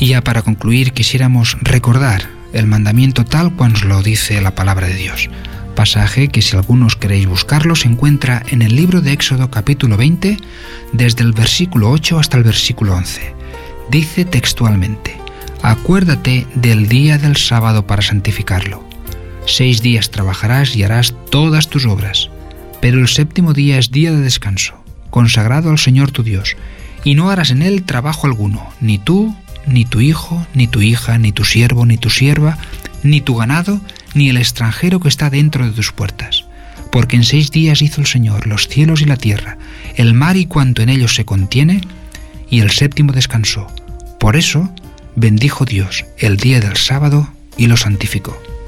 Y ya para concluir, quisiéramos recordar el mandamiento tal cual nos lo dice la palabra de Dios. Pasaje que, si algunos queréis buscarlo, se encuentra en el libro de Éxodo capítulo 20, desde el versículo 8 hasta el versículo 11. Dice textualmente: acuérdate del día del sábado para santificarlo. 6 días trabajarás y harás todas tus obras, pero el séptimo día es día de descanso, consagrado al Señor tu Dios, y no harás en él trabajo alguno, ni tú, ni tu hijo, ni tu hija, ni tu siervo, ni tu sierva, ni tu ganado, ni el extranjero que está dentro de tus puertas. Porque en 6 días hizo el Señor los cielos y la tierra, el mar y cuanto en ellos se contiene, y el séptimo descansó. Por eso bendijo Dios el día del sábado y lo santificó.